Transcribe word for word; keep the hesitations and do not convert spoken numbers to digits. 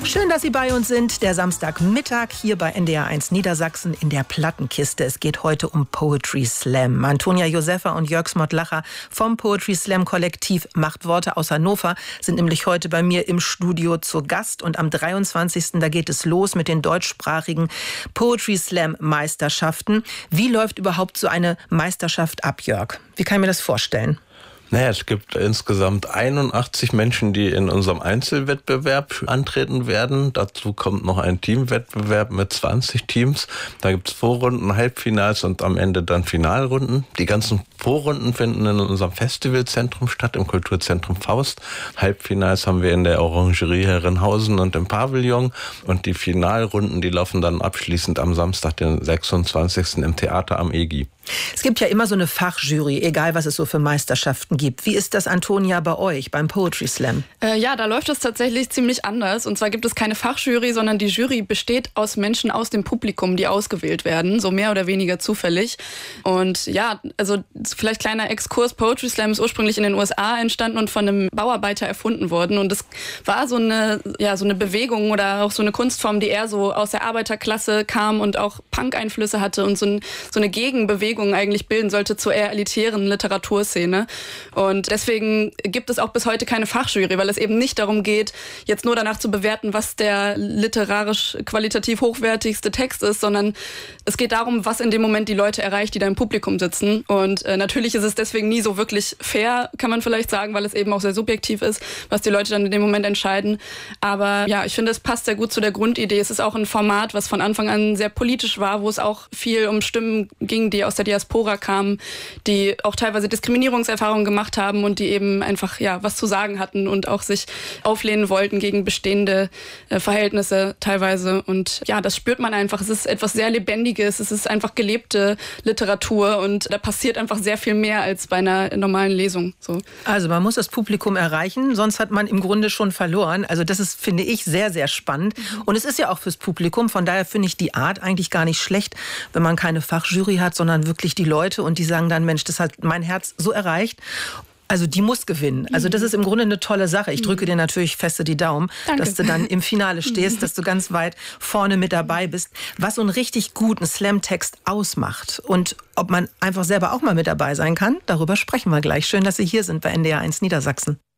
Schön, dass Sie bei uns sind. Der Samstagmittag hier bei N D R eins Niedersachsen in der Plattenkiste. Es geht heute um Poetry Slam. Antonia Josefa und Jörg Smotlacher vom Poetry Slam Kollektiv Macht Worte aus Hannover sind nämlich heute bei mir im Studio zu Gast. Und am dreiundzwanzigsten da geht es los mit den deutschsprachigen Poetry Slam Meisterschaften. Wie läuft überhaupt so eine Meisterschaft ab, Jörg? Wie kann ich mir das vorstellen? Naja, es gibt insgesamt einundachtzig Menschen, die in unserem Einzelwettbewerb antreten werden. Dazu kommt noch ein Teamwettbewerb mit zwanzig Teams. Da gibt es Vorrunden, Halbfinals und am Ende dann Finalrunden. Die ganzen Vorrunden finden in unserem Festivalzentrum statt, im Kulturzentrum Faust. Halbfinals haben wir in der Orangerie Herrenhausen und im Pavillon. Und die Finalrunden, die laufen dann abschließend am Samstag, den sechsundzwanzigsten im Theater am E G I. Es gibt ja immer so eine Fachjury, egal was es so für Meisterschaften gibt. Wie ist das, Antonia, bei euch beim Poetry Slam? Äh, ja, da läuft es tatsächlich ziemlich anders. Und zwar gibt es keine Fachjury, sondern die Jury besteht aus Menschen aus dem Publikum, die ausgewählt werden, so mehr oder weniger zufällig. Und ja, also vielleicht kleiner Exkurs, Poetry Slam ist ursprünglich in den U S A entstanden und von einem Bauarbeiter erfunden worden. Und es war so eine, ja, so eine Bewegung oder auch so eine Kunstform, die eher so aus der Arbeiterklasse kam und auch Punk-Einflüsse hatte und so, ein, so eine Gegenbewegung eigentlich bilden sollte zur eher elitären Literaturszene. Und deswegen gibt es auch bis heute keine Fachjury, weil es eben nicht darum geht, jetzt nur danach zu bewerten, was der literarisch qualitativ hochwertigste Text ist, sondern es geht darum, was in dem Moment die Leute erreicht, die da im Publikum sitzen. Und äh, natürlich ist es deswegen nie so wirklich fair, kann man vielleicht sagen, weil es eben auch sehr subjektiv ist, was die Leute dann in dem Moment entscheiden. Aber ja, ich finde, es passt sehr gut zu der Grundidee. Es ist auch ein Format, was von Anfang an sehr politisch war, wo es auch viel um Stimmen ging, die aus der Diaspora kamen, die auch teilweise Diskriminierungserfahrungen gemacht haben und die eben einfach ja was zu sagen hatten und auch sich auflehnen wollten gegen bestehende äh, Verhältnisse teilweise. Und ja, das spürt man einfach. Es ist etwas sehr Lebendiges, es ist einfach gelebte Literatur und da passiert einfach sehr viel mehr als bei einer normalen Lesung. So. Also man muss das Publikum erreichen, sonst hat man im Grunde schon verloren. Also das ist, finde ich, sehr, sehr spannend. Und es ist ja auch fürs Publikum, von daher finde ich die Art eigentlich gar nicht schlecht, wenn man keine Fachjury hat, sondern wirklich die Leute und die sagen dann, Mensch, das hat mein Herz so erreicht. Also die muss gewinnen. Also das ist im Grunde eine tolle Sache. Ich drücke dir natürlich feste die Daumen, Danke. Dass du dann im Finale stehst, dass du ganz weit vorne mit dabei bist. Was so einen richtig guten Slam-Text ausmacht und ob man einfach selber auch mal mit dabei sein kann, darüber sprechen wir gleich. Schön, dass Sie hier sind bei N D R eins Niedersachsen.